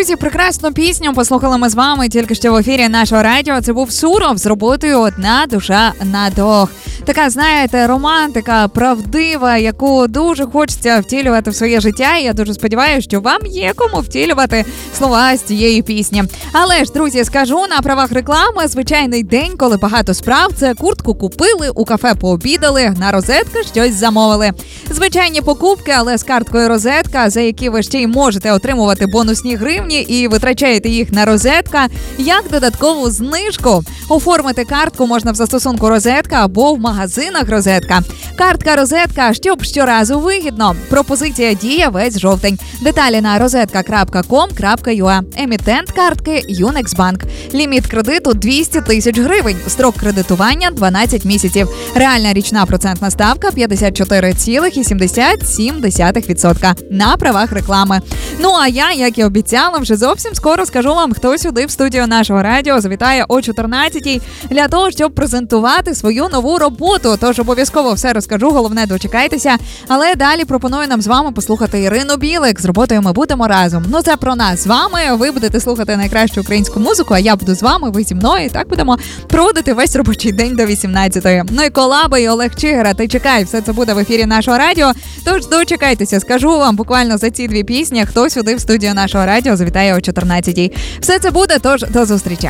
друзі, прекрасну пісню послухали ми з вами тільки що в ефірі нашого радіо. Це був Суров з роботою «Одна душа на двох». Така, знаєте, романтика, правдива, яку дуже хочеться втілювати в своє життя. І я дуже сподіваюся, що вам є кому втілювати слова з цієї пісні. Але ж, друзі, скажу на правах реклами, звичайний день, коли багато справ, це куртку купили, у кафе пообідали, на розетку щось замовили. Звичайні покупки, але з карткою розетка, за які ви ще й можете отримувати бонусні гривні і витрачаєте їх на розетка, як додаткову знижку. Оформити картку можна в застосунку розетка або в магазинах розетка. Картка розетка, щоб щоразу вигідно. Пропозиція діє весь жовтень. Деталі на rozеtka.com.ua. Емітент картки Юнекс-Банк. Ліміт кредиту 200 тисяч гривень. Строк кредитування 12 місяців. Реальна річна процентна ставка 54,77%. На правах реклами. Ну а я, як і обіцяла, вже зовсім скоро скажу вам, хто сюди в студію нашого радіо завітає о 14-й для того, щоб презентувати свою нову роботу. Тож обов'язково все розкажу, головне дочекайтеся. Але далі пропоную нам з вами послухати Ірину Білик. З роботою ми будемо разом. Ну це про нас з вами. Ви будете слухати найкращу українську музику, а я буду з вами, ви зі мною. І так будемо проводити весь робочий день до 18-ї. Ну і колаби, і Олег Чигира, ти чекай, все це буде в ефірі нашого радіо. Тож дочекайтеся, скажу вам буквально за ці дві пісні, хто сюди в студію нашого радіо завітає о 14-й. Все це буде, тож до зустрічі.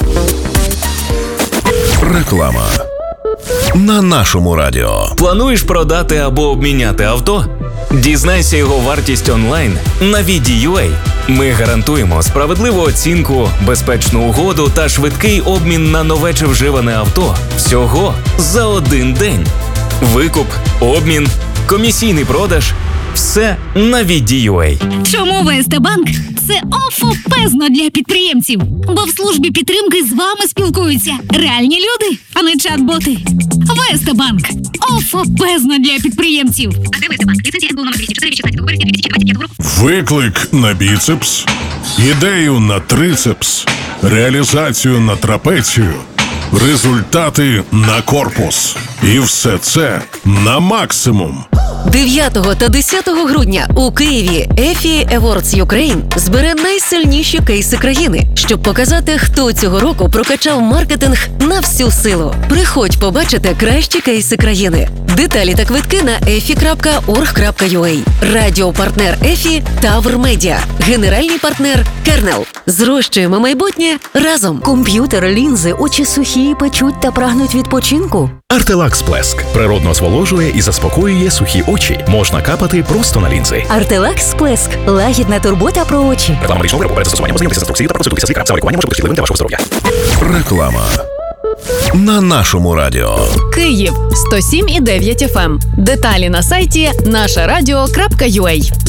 Реклама на нашому радіо. Плануєш продати або обміняти авто? Дізнайся його вартість онлайн на VD.ua. Ми гарантуємо справедливу оцінку, безпечну угоду та швидкий обмін на нове чи вживане авто. Всього за один день. Викуп, обмін, комісійний продаж – все на VD.ua. Чому ВСТ Банк – це офопезно для підприємців? Бо в службі підтримки з вами спілкуються реальні люди, а не чат-боти. ВСТ Банк – офопезно для підприємців. ВСТ Банк. Ліцензія НБУ номер 204 від 16 вересня 2025 року. Виклик на біцепс, ідею на трицепс, реалізацію на трапецію, результати на корпус. І все це на максимум. 9 та 10 грудня у Києві EFI Awards Ukraine збере найсильніші кейси країни, щоб показати, хто цього року прокачав маркетинг на всю силу. Приходь побачити кращі кейси країни. Деталі та квитки на efi.org.ua. Радіопартнер EFI Тавр Медіа. Генеральний партнер Кернел. Зрощуємо майбутнє разом. Комп'ютер, лінзи, очі сухі, печуть та прагнуть відпочинку. Артелакс Сплеск природно зволожує і заспокоює сухі очі. Можна капати просто на лінзи. Артелакс Сплеск – лагідна турбота про очі. Реклама медичного виробу перед застосуванням ознайомтеся з інструкцією та процедури лікаря. Саме лікування може бути шкідливим для вашого здоров'я. Реклама на нашому радіо. Київ 107,9 FM. Деталі на сайті нашарадіо.ua.